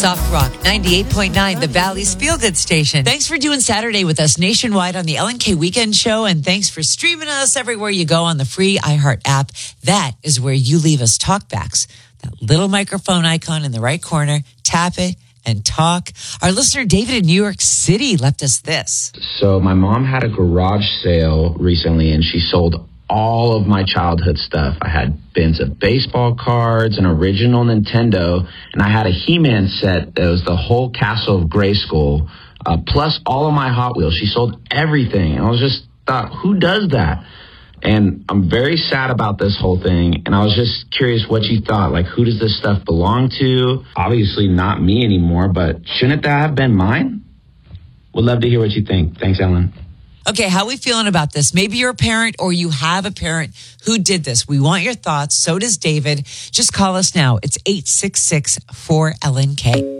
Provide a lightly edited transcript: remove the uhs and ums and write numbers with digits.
Soft Rock 98.9, the Valley's Feel Good Station. Thanks for doing Saturday with us nationwide on the LNK Weekend Show, and thanks for streaming us everywhere you go on the free iHeart app. That is where you leave us talkbacks. That little microphone icon in the right corner, tap it and talk. Our listener David in New York City left us this. So my mom had a garage sale recently, and she sold all of my childhood stuff. I had bins of baseball cards, an original Nintendo, and I had a He-Man set that was the whole castle of Grayskull, plus all of my Hot Wheels. She sold everything. And I was just thought, who does that? And I'm very sad about this whole thing. And I was just curious what you thought. Like, who does this stuff belong to? Obviously not me anymore, but shouldn't that have been mine? Would love to hear what you think. Thanks, Ellen. Okay, how are we feeling about this? Maybe you're a parent or you have a parent who did this. We want your thoughts. So does David. Just call us now. It's 866-4LNK.